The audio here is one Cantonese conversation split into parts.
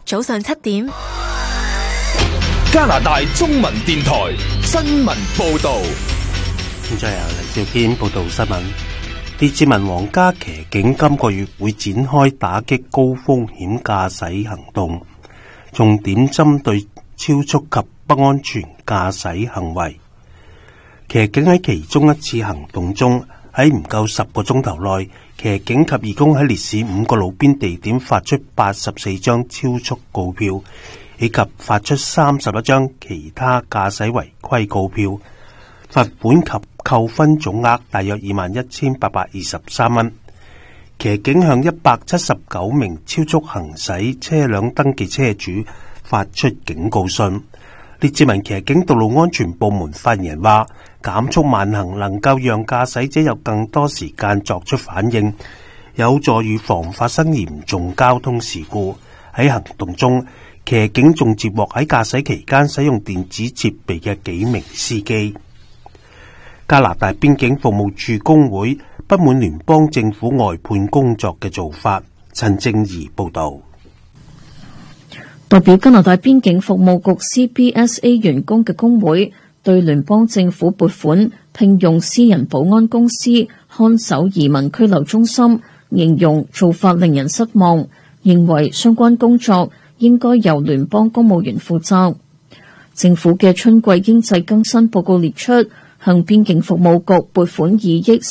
早上7點。 加拿大中文電台新聞報道。 現在由黎兆堅報道新聞。列治文皇家騎警今個月會展開打擊高風險駕駛行動，重點針對超速及不安全駕駛行為。騎警喺其中一次行動中，喺唔夠10個鐘頭內，騎警及義工喺烈市5個路邊地點發出84張超速告票，以及發出31張其他駕駛違規告票，罰款及扣分總額大約21,823蚊。騎警向179名超速行駛車輛登記車主發出警告信。列治文騎警道路安全部門發言人話，減速慢行能夠讓駕駛者有更多時間作出反應，有助預防發生嚴重交通事故。喺行動中，騎警仲接獲喺駕駛期間使用電子設備嘅幾名司機。加拿大邊境服務處工會不滿聯邦政府外判工作嘅做法。陳正儀報道。 代表加拿大邊境服務局 CBSA 員工嘅工會對聯邦政府撥款聘用私人保安公司看守移民拘留中心，形容做法令人失望，認為相關工作應該由聯邦公務員負責。政府嘅春季經濟更新報告列出，向邊境服務局撥款2億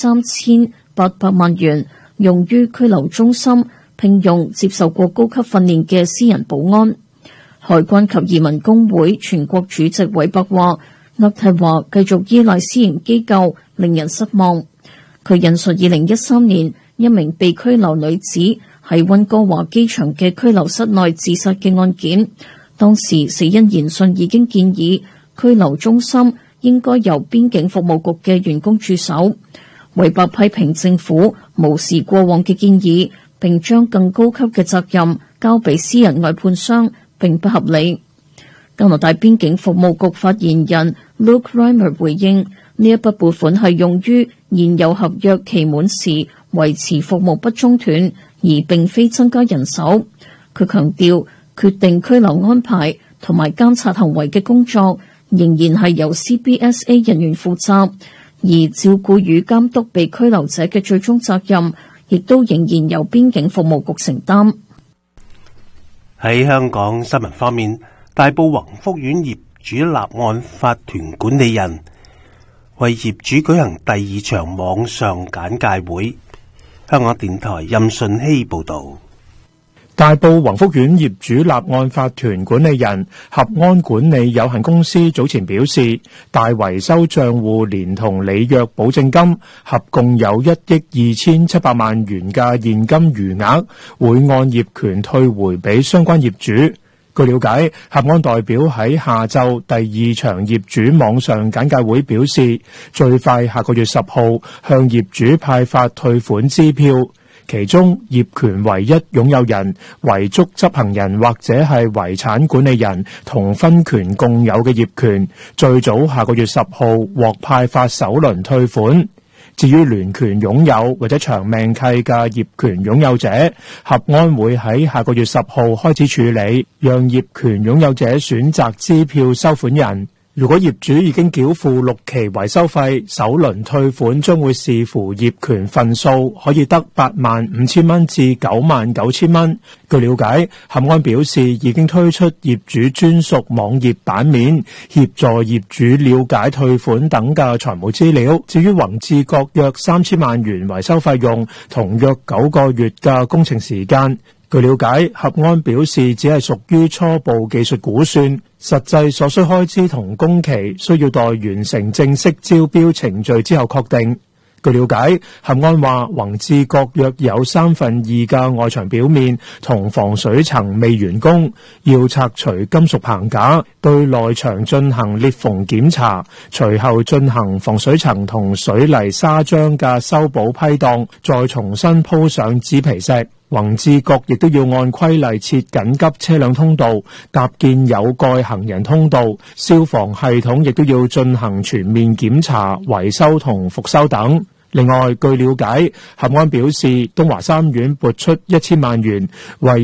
3800萬元，用於拘留中心聘用接受過高級訓練嘅私人保安。海關及移民工會全國主席韋伯話，渥太華繼續依賴私營機構令人失望。佢引述2013年一名被拘留女子喺溫哥華機場嘅拘留室內自殺嘅案件，當時死因研訊已經建議拘留中心應該由邊境服務局嘅員工駐守。韋伯批評政府無視過往嘅建議，並將更高級嘅責任交俾私人外判商，並不合理。加拿大邊境服務局發言人 Luke Reimer 回應，呢一筆撥款係用於現有合約期滿時維持服務不中斷，而並非增加人手。佢強調，決定拘留安排同埋監察行為嘅工作仍然係由 CBSA 人員負責，而照顧與監督被拘留者嘅最終責任亦都仍然由邊境服務局承擔。 喺香港新聞方面，大埔宏福苑業主立案法團管理人為業主舉行第2場網上簡介會。香港電台任順希報道。 大埔宏福苑業主立案法團管理人合安管理有限公司早前表示，大維修賬戶連同履約保證金合共有1億2700萬元嘅現金餘額，會按業權退回俾相關業主。據了解，合安代表喺下晝第2場業主網上簡介會表示，最快下個月10號向業主派發退款支票。其中業權唯一擁有人、遺囑執行人或者係遺產管理人同分權共有嘅業權，最早下個月10號獲派發首輪退款。至於聯權擁有或者長命契嘅業權擁有者，合安會喺下個月10號開始處理，讓業權擁有者選擇支票收款人。如果業主已經繳付6期維修費，首輪退款將會視乎業權份數，可以得85,000蚊至99,000蚊。據了解，合安表示已經推出業主專屬網頁版面，協助業主了解退款等嘅財務資料。至於宏志閣約3000萬元維修費用同約9個月嘅工程時間，據了解，合安表示只係屬於初步技術估算，實際所需開支同工期需要待完成正式招標程序之後確定。據了解，合安話宏志閣約有2/3嘅外牆表面同防水層未完工，要拆除金屬棚架，對內牆進行裂縫檢查，隨後進行防水層同水泥砂漿嘅修補批檔，再重新鋪上紙皮石。宏志閣亦都要按規例設緊急車輛通道，搭建有蓋行人通道，消防系統亦都要進行全面檢查、維修同復修等。另外，據了解，合安表示東華三院撥出1000萬元為